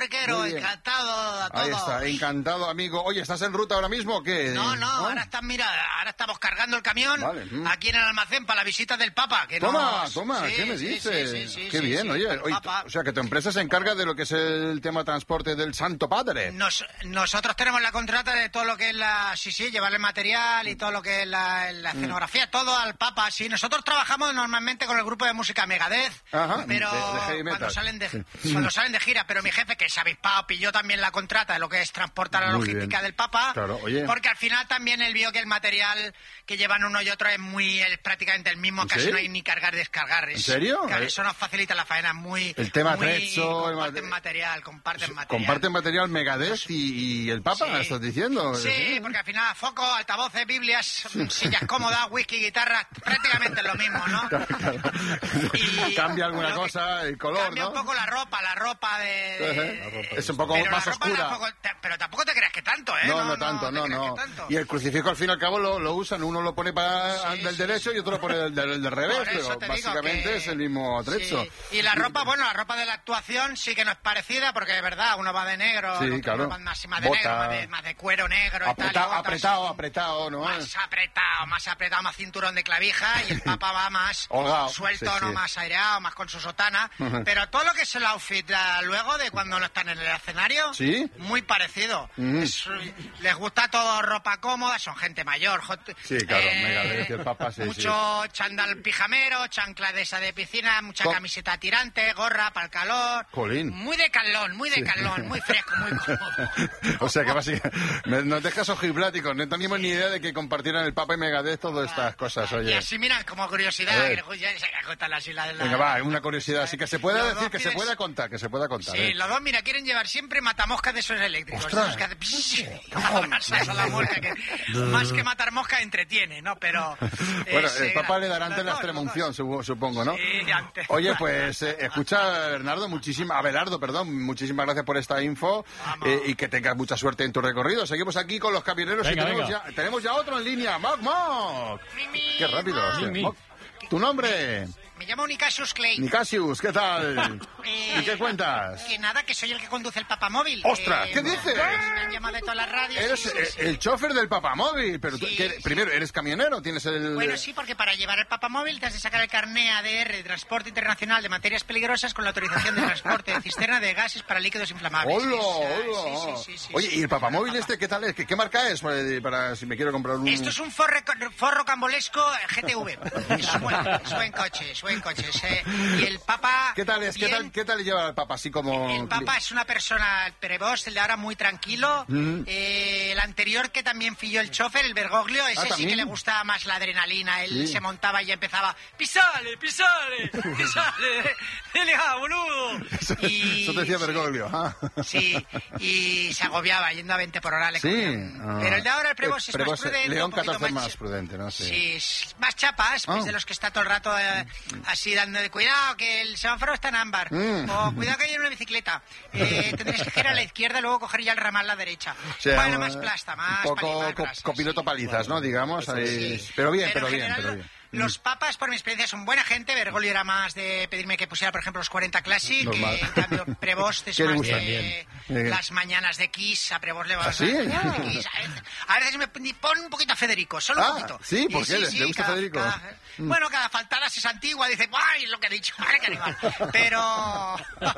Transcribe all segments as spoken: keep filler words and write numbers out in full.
Borriquero, encantado a todos. Ahí está, encantado, amigo. Oye, ¿estás en ruta ahora mismo o qué? No, no, ¿no? ahora están, mira, ahora estamos cargando el camión vale. mm. aquí en el almacén para la visita del Papa. Que toma, nos... toma, sí, ¿qué me sí, dices? Sí, sí, sí, qué sí, bien, sí, oye. oye o sea, que tu empresa se encarga de lo que es el tema de transporte del Santo Padre. Nos, nosotros tenemos la contrata de todo lo que es la... Sí, sí, llevarle material y todo lo que es la, la escenografía, mm. todo al Papa, sí. Nosotros trabajamos normalmente con el grupo de música Megadeth, Ajá, pero de, de cuando, salen de, sí. cuando salen de gira, pero mi jefe, que se ha avispado, pilló también la contrata de lo que es transportar la Muy logística bien. del Papa, claro, oye. porque al final también él vio que el material que llevan uno y otro es muy es prácticamente el mismo, casi no hay ni cargar descargar. Es, ¿En serio? Claro, eso nos facilita la faena, muy... El tema muy, Trezzo... Comparten el material, comparten material. Comparten material Megadeth y, y el Papa, sí. ¿estás diciendo? Sí, ¿sí? Porque al final foco, altavoces, biblias, sillas cómodas, whisky, guitarra, prácticamente es lo mismo, ¿no? Claro, claro. Y cambia alguna cosa, el color, cambia ¿no? un poco la ropa, la ropa de... de... La ropa es un poco pero más oscura. Tampoco, pero tampoco te creas que tanto, ¿eh? No, no, no, no tanto, no, no. no. Tanto. Y el crucifijo al fin y al cabo lo, lo usan, uno lo pone para sí, del sí, derecho sí. y otro lo pone del, del, del revés, pero básicamente que... es el mismo atrecho. Sí. Y la ropa, bueno, la ropa de la actuación sí que no es parecida, porque de verdad, uno va de negro, sí, otro claro. va más, más de Bota. negro, más de, más de cuero negro apretado, y tal. Y apretado, botas, apretado, ¿no? Más apretado, más apretado, más cinturón de clavija, y el Papa va más Holgado, suelto, sí, no sí. más aireado, más con su sotana. Uh-huh. Pero todo lo que es el outfit luego de cuando no están en el escenario, ¿sí? muy parecido. Uh-huh. Es, les gusta todo ropa cómoda, son gente mayor. Hot, sí, claro, eh, Megadeth y el Papa, sí, mucho sí. chándal pijamero, chancla de esa de piscina, mucha ¿Cómo? Camiseta tirante, gorra para el calor. Colín. Muy de calón, muy de sí. calón, muy fresco, muy cómodo. O sea que básicamente nos dejas ojipláticos, no teníamos ni idea de que compartieran el Papa y Megadeth todas estas cosas, oye. Y así, mira, como curiosidad, que ya se contar la isla de la... Venga, va, una curiosidad, así que se pueda decir, que pides... se pueda contar, que se pueda contar. Sí, ¿eh? los dos, mira, quieren llevar siempre matamoscas de esos eléctricos. ¡Ostras! Que hace... a la mosca, que más que matar mosca entretiene, ¿no? Pero... Bueno, es, el Papa eh, le dará antes la extrema unción, supongo, ¿no? Sí, antes. Oye, pues, eh, escucha, Bernardo, muchísimas... Abelardo, perdón, muchísimas gracias por esta info eh, y que tengas mucha suerte en tu recorrido. Seguimos aquí con los camioneros venga, y tenemos ya, tenemos ya otro en línea. ¡Moc, Moc! ¡Qué rápido! Sí, Moc. ¿Tu nombre? Me llamo Nicasius Clay. Nicasius, ¿qué tal? eh, ¿Y qué cuentas? Que nada, que soy el que conduce el papamóvil. ¡Ostras! Eh, ¿Qué dices? Me han llamado de todas las radios. Eres sí, sí, el, sí. el chofer del papamóvil, pero sí, tú, ¿qué, sí. primero, ¿eres camionero? ¿Tienes el...? Bueno, sí, porque para llevar el papamóvil te has de sacar el carné A D R de Transporte Internacional de Materias Peligrosas con la autorización de transporte de cisterna de gases para líquidos inflamables. ¡Hola, es, hola! Sí, sí, sí, sí, Oye, sí, ¿y el papamóvil este qué tal es? ¿Qué, qué marca es para, para si me quiero comprar un...? Esto es un forre, forro cambolesco G T V. Es buen, es buen coche, es buen coche. Es, eh, y el Papa... ¿Qué tal es? ¿Qué tal, ¿Qué tal lleva el Papa así como...? El Papa es una persona, el prevost, el de ahora muy tranquilo. Mm. Eh, el anterior que también filló el chofer, el Bergoglio, ese ah, sí que le gustaba más la adrenalina. Él sí. se montaba y empezaba, ¡pisale, pisale, pisale! ¡Delega, boludo! Eso, y, eso te decía Bergoglio. Ah. Sí, y se agobiaba yendo a veinte por hora. Le sí. Ah. Pero el de ahora, el prevost, es prevost, más prudente. León catorce más, más prudente, ¿no? Sí, sí es más chapas, pues oh. de los que está todo el rato eh, así dando de cuidado, que el semáforo está en ámbar. Mm. O cuidado que hay una bicicleta. Eh, tendréis que girar a la izquierda y luego coger ya el ramal a la derecha. O sea, bueno, más plasta, más un poco palizas, co copiloto sí. palizas, ¿no? Digamos. Ahí... Sí. Pero bien, pero, pero bien, pero bien. Los papas, por mi experiencia, son buena gente. Bergoglio era más de pedirme que pusiera, por ejemplo, los cuarenta Classic. Que, en cambio, Prevost es más de bien. Las mañanas de Kiss. A Prevost le va a ¿Ah, sí? ah. Kiss. A veces me pone un poquito a Federico, solo ah, un poquito. ¿Sí? ¿Por qué? Sí, ¿Le, sí, ¿le gusta cada, Federico? Cada, mm. Bueno, cada faltada es antigua. Dice, ¡ay! Lo que he dicho. Madre que animal. Pero...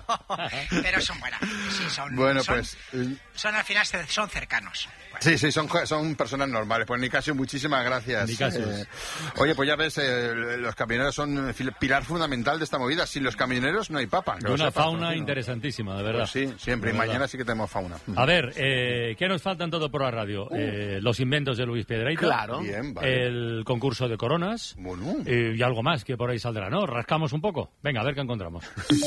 pero son buenas. Sí, son, bueno, son, pues... Son al final, son cercanos. Bueno. Sí, sí, son, son personas normales. Pues Nicasio, muchísimas gracias. Eh, oye, pues ya ves, eh, los camioneros son pilar fundamental de esta movida. Sin los camioneros no hay papa. Y una fauna ¿no? interesantísima, de verdad. Pues sí, siempre. De y verdad. Mañana sí que tenemos fauna. A ver, eh, ¿qué nos falta en todo por la radio? Uh. Eh, los inventos de Luis Piedrahita. Claro. Bien, vale. El concurso de coronas. Bueno. Eh, y algo más que por ahí saldrá, ¿no? Rascamos un poco. Venga, a ver qué encontramos.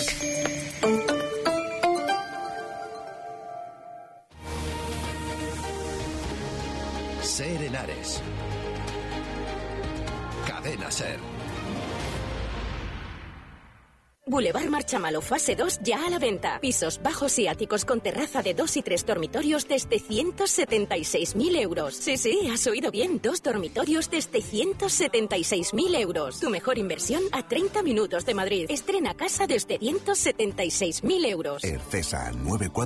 Ser Henares. Cadena Ser. Boulevard Marchamalo, fase dos, ya a la venta. Pisos bajos y áticos con terraza de dos y tres dormitorios desde ciento setenta y seis mil euros. Sí, sí, has oído bien. Dos dormitorios desde ciento setenta y seis mil euros. Tu mejor inversión a treinta minutos de Madrid. Estrena casa desde ciento setenta y seis mil euros. Ercesa nueve cuatro